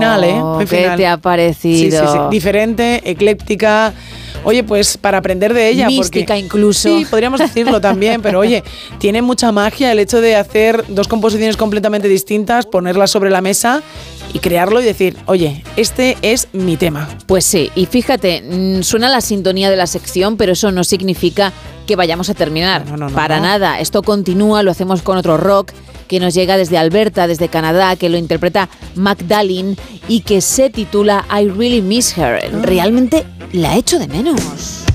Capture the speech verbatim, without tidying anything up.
final, ¿eh? Muy ¿Qué final. te ha parecido? Sí, sí, sí. Diferente, ecléctica. Oye, pues para aprender de ella. Mística porque, incluso. Sí, podríamos decirlo también, pero oye, tiene mucha magia el hecho de hacer dos composiciones completamente distintas, ponerlas sobre la mesa y crearlo y decir, oye, este es mi tema. Pues sí, y fíjate, suena la sintonía de la sección, pero eso no significa que vayamos a terminar. No, no, no, Para no. nada, esto continúa, lo hacemos con otro rock que nos llega desde Alberta, desde Canadá, que lo interpreta Magdalene y que se titula I Really Miss Her. Realmente la echo de menos.